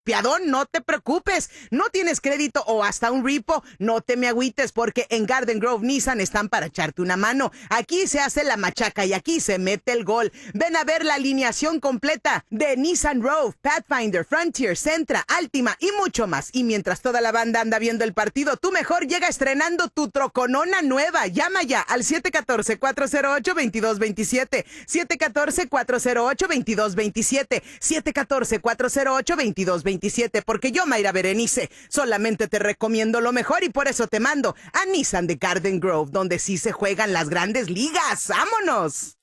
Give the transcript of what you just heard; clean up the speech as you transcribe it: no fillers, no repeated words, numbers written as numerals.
Piadón, no te preocupes. No tienes crédito o hasta un repo, no te me agüites porque en Garden Grove Nissan están para echarte una mano. Aquí se hace la machaca y aquí se mete el gol. Ven a ver la alineación completa de Nissan Rogue, Pathfinder, Frontier, Sentra, Altima y mucho más. Y mientras toda la banda anda viendo el partido, tú mejor llega estrenando tu troconona nueva. Llama ya al 714-408-2227, 714-408-2227, 714-408-2227, porque yo, Mayra Berenice, solamente te recomiendo lo mejor y por eso te mando a Nissan de Garden Grove, donde sí se juegan las grandes ligas. ¡Vámonos!